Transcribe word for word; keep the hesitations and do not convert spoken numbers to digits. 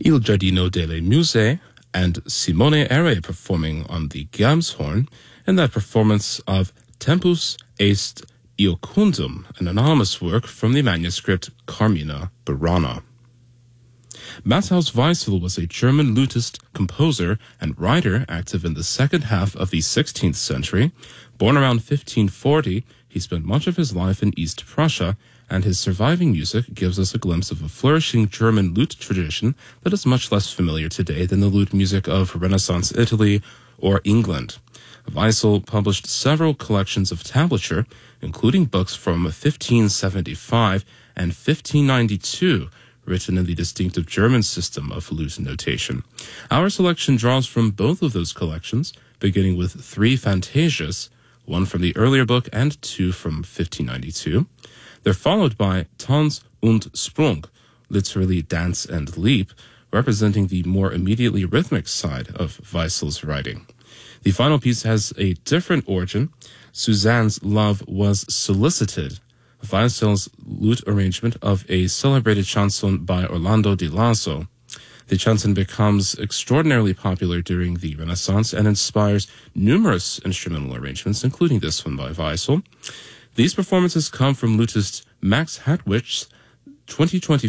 Il Giardino delle Muse, and Simone Ere performing on the Gamshorn in that performance of Tempus Est Iocundum, an anonymous work from the manuscript Carmina Burana. Matthaus Weissel was a German lutist, composer, and writer active in the second half of the sixteenth century. Born around fifteen forty, he spent much of his life in East Prussia, and his surviving music gives us a glimpse of a flourishing German lute tradition that is much less familiar today than the lute music of Renaissance Italy or England. Weissel published several collections of tablature, including books from fifteen seventy-five and fifteen ninety-two, written in the distinctive German system of lute notation. Our selection draws from both of those collections, beginning with three fantasias, one from the earlier book and two from fifteen ninety-two. They're followed by Tanz und Sprung, literally dance and leap, representing the more immediately rhythmic side of Weissel's writing. The final piece has a different origin. Suzanne's Love Was Solicited, Weissel's lute arrangement of a celebrated chanson by Orlando di Lasso. The chanson becomes extraordinarily popular during the Renaissance and inspires numerous instrumental arrangements, including this one by Weissel. These performances come from lutist Max Hartwich's twenty twenty